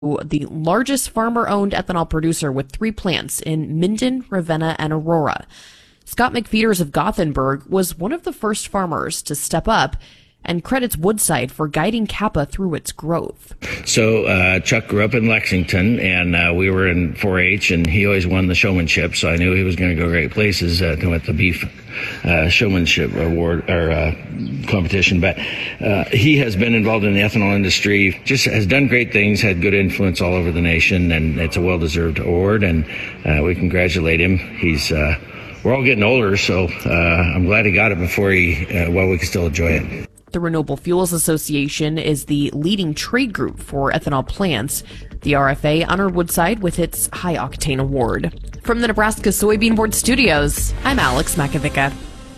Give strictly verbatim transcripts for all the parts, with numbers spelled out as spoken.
the largest farmer-owned ethanol producer with three plants in Minden, Ravenna, and Aurora. Scott McFeeters of Gothenburg was one of the first farmers to step up and credits Woodside for guiding Kappa through its growth. So uh, Chuck grew up in Lexington, and uh, we were in four H, and he always won the showmanship, so I knew he was going to go great places uh, with the beef uh, showmanship award or uh, competition. But uh, he has been involved in the ethanol industry, just has done great things, had good influence all over the nation, and it's a well-deserved award, and uh, we congratulate him. He's uh, we're all getting older, so uh, I'm glad he got it before he, uh, while we can still enjoy it. The Renewable Fuels Association is the leading trade group for ethanol plants. The R F A honored Woodside with its High Octane Award. From the Nebraska Soybean Board Studios, I'm Alex Makovica.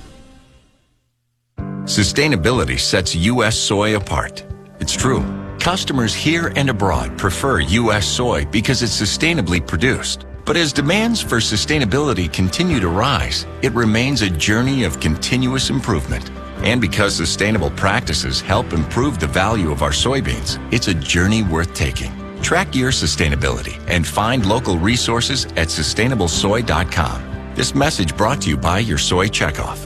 Sustainability sets U S soy apart. It's true. Customers here and abroad prefer U S soy because it's sustainably produced. But as demands for sustainability continue to rise, it remains a journey of continuous improvement. And because sustainable practices help improve the value of our soybeans, it's a journey worth taking. Track your sustainability and find local resources at sustainable soy dot com. This message brought to you by your Soy Checkoff.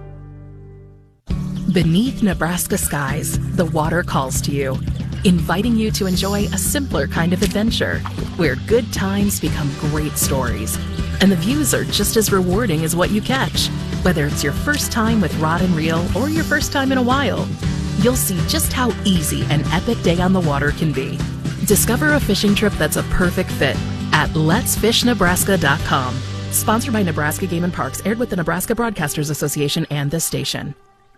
Beneath Nebraska skies, the water calls to you, inviting you to enjoy a simpler kind of adventure where good times become great stories. And the views are just as rewarding as what you catch. Whether it's your first time with rod and reel or your first time in a while, you'll see just how easy an epic day on the water can be. Discover a fishing trip that's a perfect fit at lets fish nebraska dot com. Sponsored by Nebraska Game and Parks, aired with the Nebraska Broadcasters Association and this station.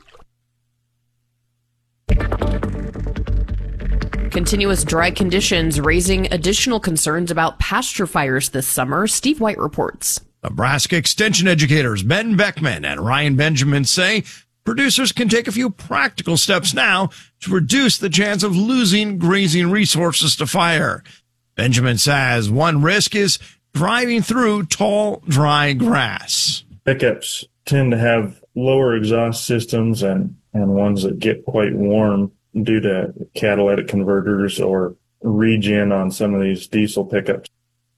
Continuous dry conditions raising additional concerns about pasture fires this summer. Steve White reports. Nebraska Extension educators Ben Beckman and Ryan Benjamin say producers can take a few practical steps now to reduce the chance of losing grazing resources to fire. Benjamin says one risk is driving through tall, dry grass. Pickups tend to have lower exhaust systems and, and ones that get quite warm due to catalytic converters or regen on some of these diesel pickups.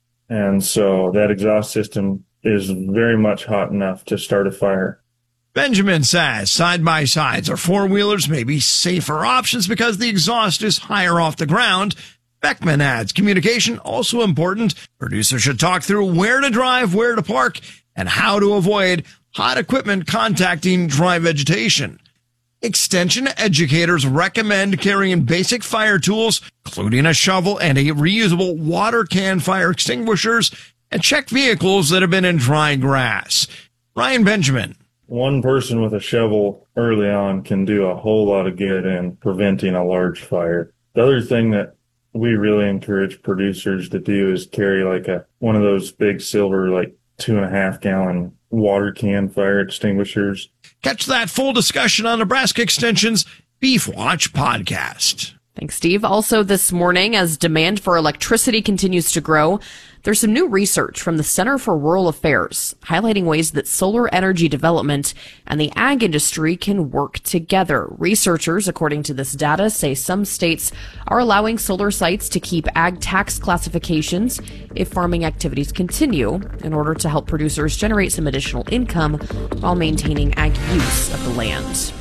And so that exhaust system is very much hot enough to start a fire. Benjamin says side-by-sides or four-wheelers may be safer options because the exhaust is higher off the ground. Beckman adds communication also important. Producers should talk through where to drive, where to park, and how to avoid hot equipment contacting dry vegetation. Extension educators recommend carrying basic fire tools, including a shovel and a reusable water can fire extinguishers, and check vehicles that have been in dry grass. Ryan Benjamin. One person with a shovel early on can do a whole lot of good in preventing a large fire. The other thing that we really encourage producers to do is carry like a one of those big silver, like two and a half gallon water can fire extinguishers. Catch that full discussion on Nebraska Extension's Beef Watch podcast. Thanks, Steve. Also this morning, as demand for electricity continues to grow, there's some new research from the Center for Rural Affairs highlighting ways that solar energy development and the ag industry can work together. Researchers, according to this data, say some states are allowing solar sites to keep ag tax classifications if farming activities continue in order to help producers generate some additional income while maintaining ag use of the land.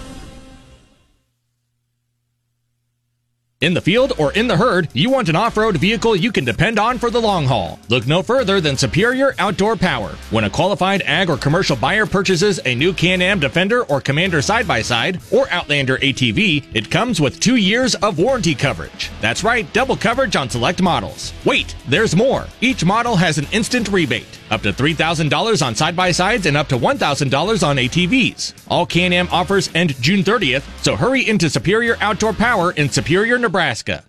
In the field or in the herd, you want an off-road vehicle you can depend on for the long haul. Look no further than Superior Outdoor Power. When a qualified ag or commercial buyer purchases a new Can-Am Defender or Commander side-by-side or Outlander A T V, it comes with two years of warranty coverage. That's right, double coverage on select models. Wait, there's more. Each model has an instant rebate, up to three thousand dollars on side-by-sides and up to one thousand dollars on A T Vs. All Can-Am offers end June thirtieth, so hurry into Superior Outdoor Power in Superior, Nebraska.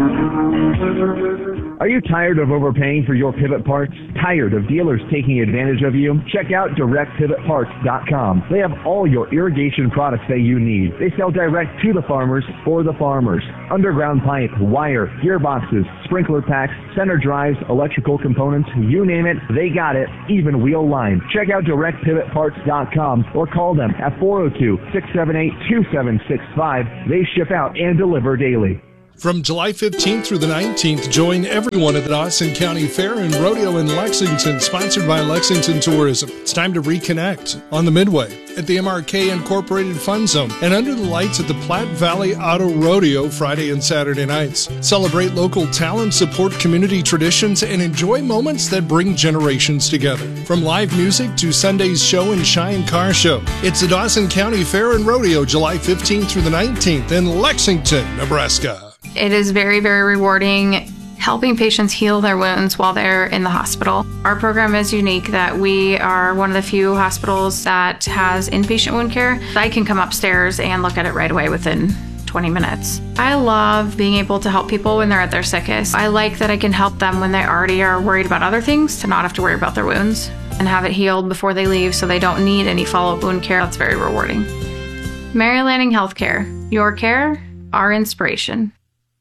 Are you tired of overpaying for your pivot parts? Tired of dealers taking advantage of you? Check out direct pivot parts dot com. They have all your irrigation products that you need. They sell direct to the farmers for the farmers. Underground pipe, wire, gearboxes, sprinkler packs, center drives, electrical components, you name it, they got it, even wheel line. Check out direct pivot parts dot com or call them at four oh two, six seven eight, two seven six five. They ship out and deliver daily. From July fifteenth through the nineteenth, join everyone at the Dawson County Fair and Rodeo in Lexington, sponsored by Lexington Tourism. It's time to reconnect on the Midway, at the M R K Incorporated Fun Zone, and under the lights at the Platte Valley Auto Rodeo Friday and Saturday nights. Celebrate local talent, support community traditions, and enjoy moments that bring generations together. From live music to Sunday's show and shine car show, it's the Dawson County Fair and Rodeo, July fifteenth through the nineteenth in Lexington, Nebraska. It is very, very rewarding helping patients heal their wounds while they're in the hospital. Our program is unique that we are one of the few hospitals that has inpatient wound care. I can come upstairs and look at it right away within twenty minutes. I love being able to help people when they're at their sickest. I like that I can help them when they already are worried about other things to not have to worry about their wounds and have it healed before they leave so they don't need any follow-up wound care. That's very rewarding. Mary Lanning Healthcare. Your care, our inspiration.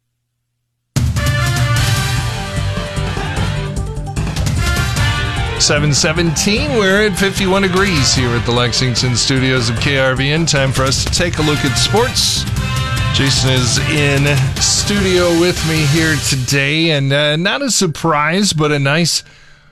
seven seventeen, we're at fifty-one degrees here at the Lexington studios of K R V N. Time for us to take a look at sports. Jason is in studio with me here today, and uh, not a surprise, but a nice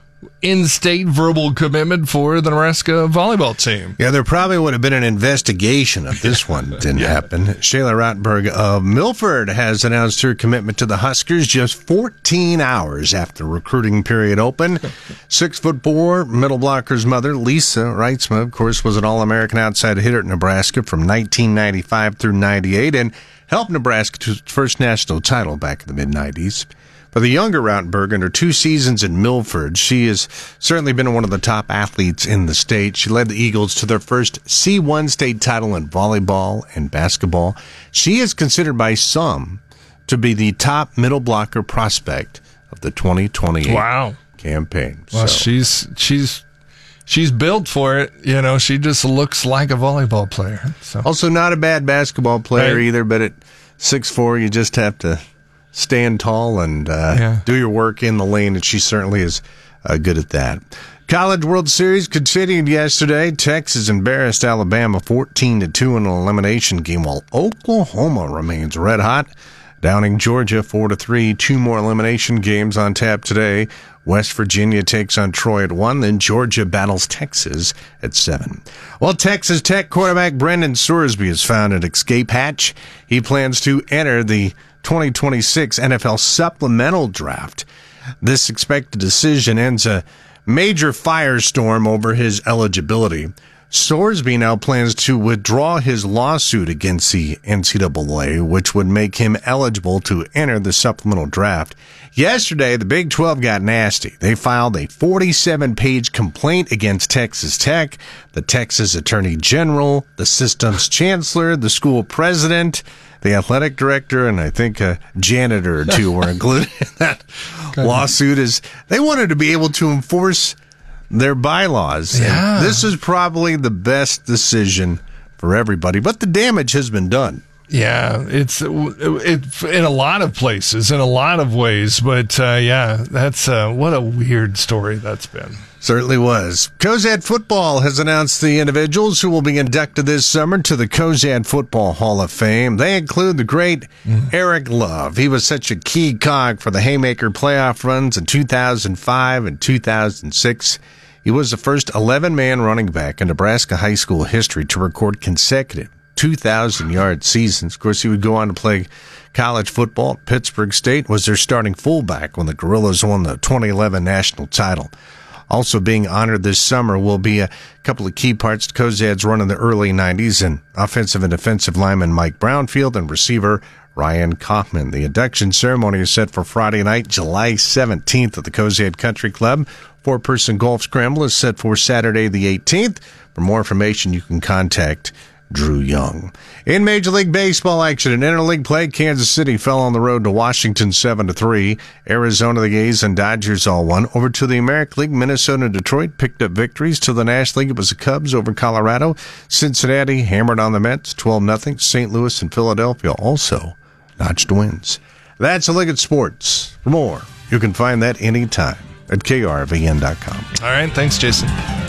in-state verbal commitment for the Nebraska volleyball team. Yeah, there probably would have been an investigation if this one didn't yeah. happen. Shayla Rottenberg of Milford has announced her commitment to the Huskers just fourteen hours after the recruiting period opened. Six foot four, middle blocker's mother, Lisa Reitzma, of course, was an All-American outside hitter at Nebraska from nineteen ninety-five through ninety-eight and helped Nebraska to its first national title back in the mid nineties. For the younger Rottenberg, in her two seasons in Milford, she has certainly been one of the top athletes in the state. She led the Eagles to their first C one state title in volleyball and basketball. She is considered by some to be the top middle blocker prospect of the twenty twenty-eight wow. campaign. Well, so. she's she's she's built for it. You know, she just looks like a volleyball player. So. Also, not a bad basketball player right. either, but at six foot four, you just have to stand tall and uh, yeah. do your work in the lane, and she certainly is uh, good at that. College World Series continued yesterday. Texas embarrassed Alabama fourteen to two in an elimination game, while Oklahoma remains red hot, downing Georgia four to three. Two more elimination games on tap today. West Virginia takes on Troy at one, then Georgia battles Texas at seven. Well, Texas Tech quarterback Brendan Sorsby has found an escape hatch. He plans to enter the twenty twenty-six N F L supplemental draft. This expected decision ends a major firestorm over his eligibility. Sorsby now plans to withdraw his lawsuit against the N C double A, which would make him eligible to enter the supplemental draft. Yesterday, the Big twelve got nasty. They filed a forty-seven page complaint against Texas Tech, the Texas Attorney General, the system's chancellor, the school president, the athletic director, and I think a janitor or two were included in that lawsuit. Is they wanted to be able to enforce their bylaws. Yeah. And this is probably the best decision for everybody, but the damage has been done. Yeah, it's it, it in a lot of places, in a lot of ways, but uh, yeah, that's uh, what a weird story that's been. Certainly was. Cozad Football has announced the individuals who will be inducted this summer to the Cozad Football Hall of Fame. They include the great mm. Eric Love. He was such a key cog for the Haymaker playoff runs in two thousand five and two thousand six. He was the first eleven-man running back in Nebraska high school history to record consecutive two thousand yard seasons. Of course, he would go on to play college football at Pittsburgh State, was their starting fullback when the Gorillas won the twenty eleven national title. Also being honored this summer will be a couple of key parts to Cozad's run in the early nineties, and offensive and defensive lineman Mike Brownfield and receiver Ryan Kaufman. The induction ceremony is set for Friday night, July seventeenth at the Cozad Country Club. Four-person golf scramble is set for Saturday the eighteenth. For more information, you can contact Drew Young. In Major League Baseball action, in interleague play, Kansas City fell on the road to Washington seven to three. Arizona, the A's, and Dodgers all won. Over to the American League, Minnesota and Detroit picked up victories. To the National League, it was the Cubs over Colorado. Cincinnati hammered on the Mets twelve nothing. Saint Louis and Philadelphia also notched wins. That's a look at sports. For more, you can find that anytime at K R V N dot com. All right, thanks, Jason.